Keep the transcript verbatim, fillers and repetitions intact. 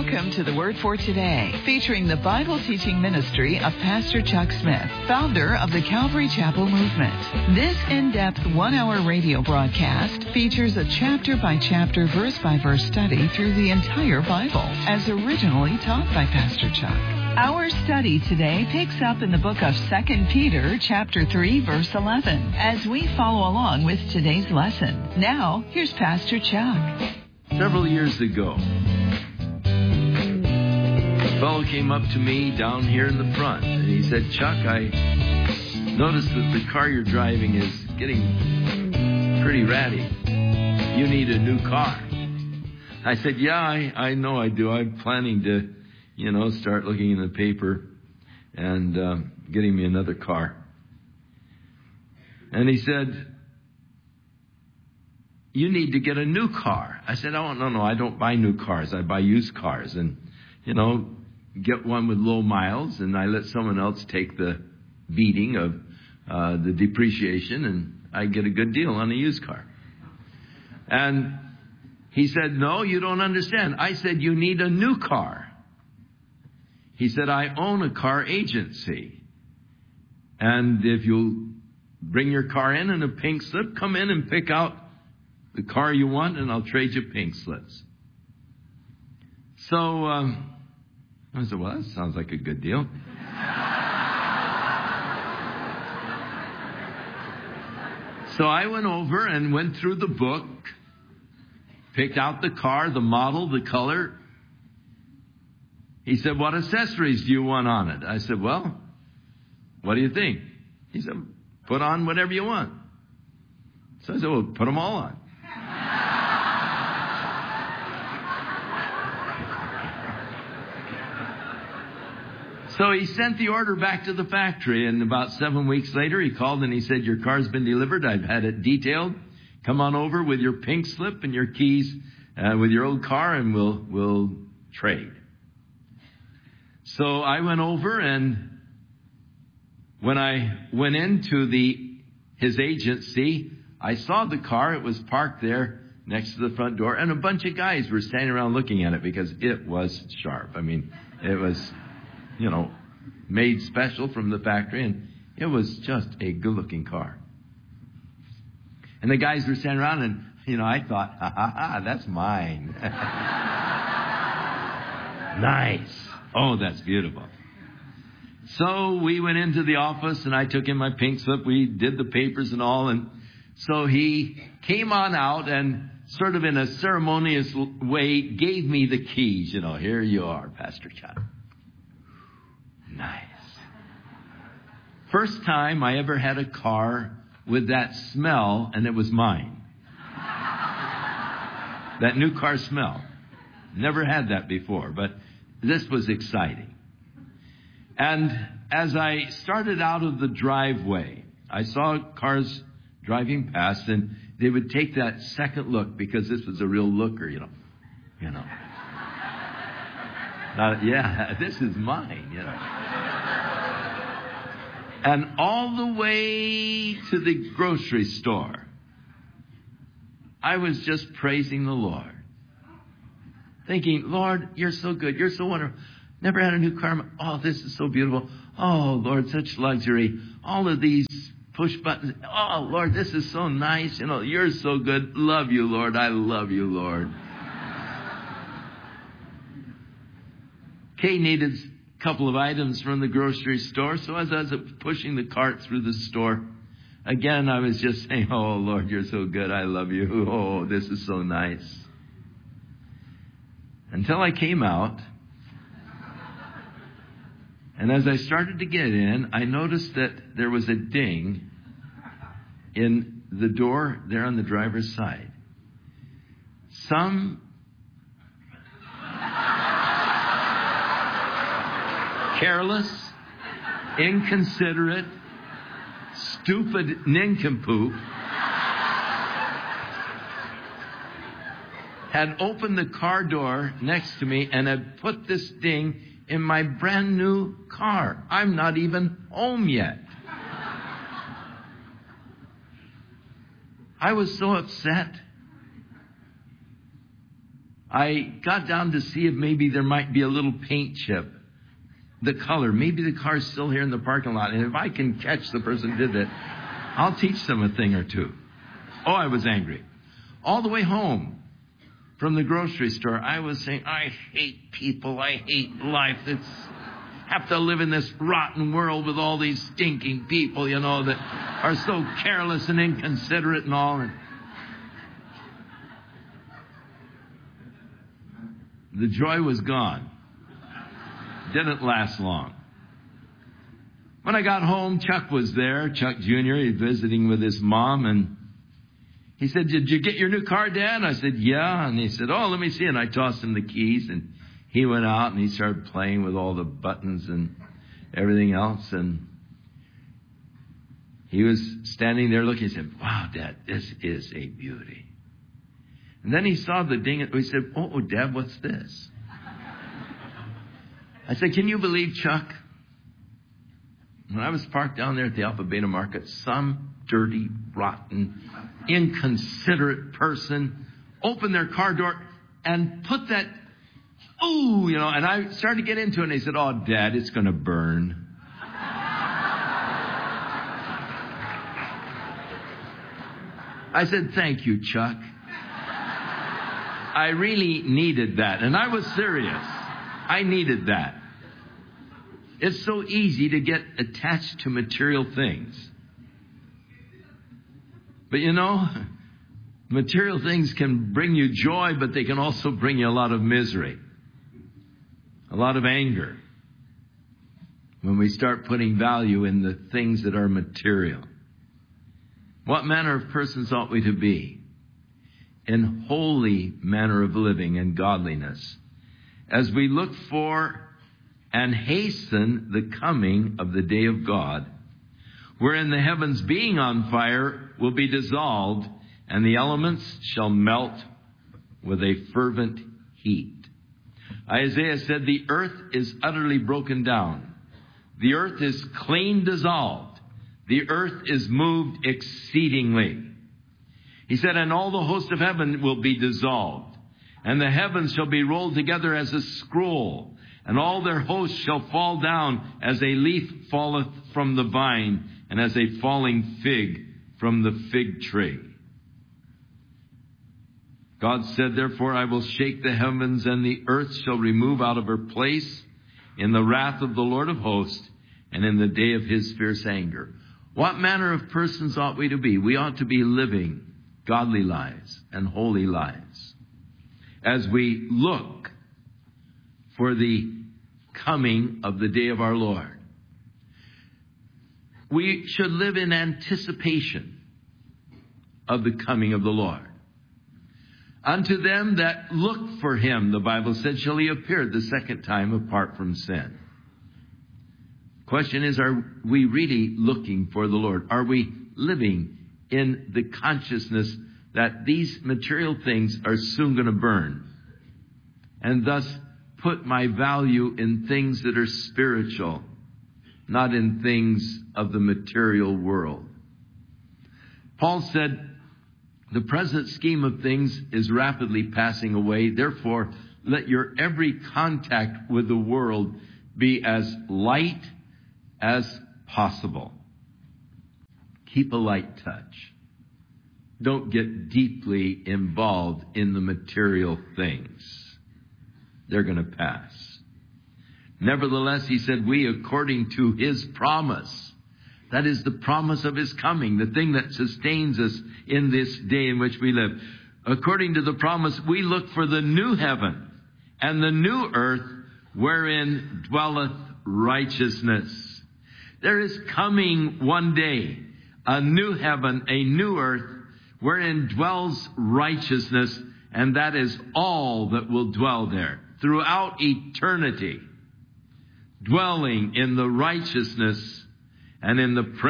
Welcome to the Word for Today, featuring the Bible teaching ministry of Pastor Chuck Smith, founder of the Calvary Chapel Movement. This in-depth one-hour radio broadcast features a chapter-by-chapter, verse-by-verse study through the entire Bible, as originally taught by Pastor Chuck. Our study today picks up in the book of Second Peter, chapter three, verse eleven, as we follow along with today's lesson. Now, here's Pastor Chuck. Several years ago, a fellow came up to me down here in the front, and he said, Chuck, I noticed that the car you're driving is getting pretty ratty. You need a new car. I said, yeah, I, I know I do. I'm planning to, you know, start looking in the paper and uh, getting me another car. And he said, you need to get a new car. I said, oh, no, no, I don't buy new cars. I buy used cars. And, you know, get one with low miles, and I let someone else take the beating of uh, the depreciation, and I get a good deal on a used car. And he said, no, you don't understand. I said, you need a new car. He said, I own a car agency. And if you'll bring your car in and a pink slip, come in and pick out the car you want, and I'll trade you pink slips. So um, I said, well, that sounds like a good deal. So I went over and went through the book, picked out the car, the model, the color. He said, what accessories do you want on it? I said, well, what do you think? He said, put on whatever you want. So I said, well, put them all on. So he sent the order back to the factory, and about seven weeks later, he called and he said, your car's been delivered. I've had it detailed. Come on over with your pink slip and your keys uh, with your old car, and we'll we'll trade. So I went over, and when I went into the his agency, I saw the car. It was parked there next to the front door, and a bunch of guys were standing around looking at it because it was sharp. I mean, it was, you know, made special from the factory, and it was just a good-looking car. And the guys were standing around, and, you know, I thought, ha, ha, ha, that's mine. Nice. Oh, that's beautiful. So we went into the office, and I took in my pink slip. We did the papers and all, and so he came on out and sort of in a ceremonious way gave me the keys. You know, here you are, Pastor Chuck. Nice. First time I ever had a car with that smell, and it was mine. That new car smell. Never had that before, but this was exciting. And as I started out of the driveway, I saw cars driving past, and they would take that second look because this was a real looker, you know. You know. Uh, yeah, this is mine, you know. And all the way to the grocery store, I was just praising the Lord. Thinking, Lord, you're so good. You're so wonderful. Never had a new car. Oh, this is so beautiful. Oh, Lord, such luxury. All of these push buttons. Oh, Lord, this is so nice. You know, you're so good. Love you, Lord. I love you, Lord. Kay needed a couple of items from the grocery store. So as I was pushing the cart through the store, again, I was just saying, oh, Lord, you're so good. I love you. Oh, this is so nice. Until I came out. And as I started to get in, I noticed that there was a ding in the door there on the driver's side. Some careless, inconsiderate, stupid nincompoop had opened the car door next to me and had put this ding in my brand new car. I'm not even home yet. I was so upset. I got down to see if maybe there might be a little paint chip. The color. Maybe the car's still here in the parking lot. And if I can catch the person who did it, I'll teach them a thing or two. Oh, I was angry. All the way home from the grocery store, I was saying, I hate people. I hate life. It's have to live in this rotten world with all these stinking people, you know, that are so careless and inconsiderate and all. And the joy was gone. Didn't last long. When I got home, Chuck was there, Chuck Junior He was visiting with his mom, and he said, did you get your new car, Dad? I said, yeah. And he said, oh, let me see. And I tossed him the keys, and he went out and he started playing with all the buttons and everything else. And he was standing there looking. He said, wow, Dad, this is a beauty. And then he saw the ding. He said, oh, Dad, what's this? I said, can you believe, Chuck? When I was parked down there at the Alpha Beta Market, some dirty, rotten, inconsiderate person opened their car door and put that, ooh, you know, and I started to get into it, and they said, oh, Dad, it's going to burn. I said, thank you, Chuck. I really needed that, and I was serious. I needed that. It's so easy to get attached to material things. But you know, material things can bring you joy, but they can also bring you a lot of misery, a lot of anger, when we start putting value in the things that are material. What manner of persons ought we to be? In holy manner of living and godliness, as we look for and hasten the coming of the day of God, wherein the heavens being on fire will be dissolved, and the elements shall melt with a fervent heat. Isaiah said, the earth is utterly broken down. The earth is clean dissolved. The earth is moved exceedingly. He said, and all the host of heaven will be dissolved, and the heavens shall be rolled together as a scroll, and all their hosts shall fall down as a leaf falleth from the vine, and as a falling fig from the fig tree. God said, therefore I will shake the heavens, and the earth shall remove out of her place in the wrath of the Lord of hosts, and in the day of his fierce anger. What manner of persons ought we to be? We ought to be living godly lives and holy lives as we look for the coming of the day of our Lord. We should live in anticipation of the coming of the Lord. Unto them that look for him, the Bible said, shall he appear the second time apart from sin. Question is, are we really looking for the Lord? Are we living in the consciousness that these material things are soon going to burn, and thus put my value in things that are spiritual, not in things of the material world? Paul said, the present scheme of things is rapidly passing away. Therefore, let your every contact with the world be as light as possible. Keep a light touch. Don't get deeply involved in the material things. They're going to pass. Nevertheless, he said, we, according to his promise, that is the promise of his coming, the thing that sustains us in this day in which we live. According to the promise, we look for the new heaven and the new earth wherein dwelleth righteousness. There is coming one day a new heaven, a new earth, wherein dwells righteousness, and that is all that will dwell there throughout eternity, dwelling in the righteousness and in the presence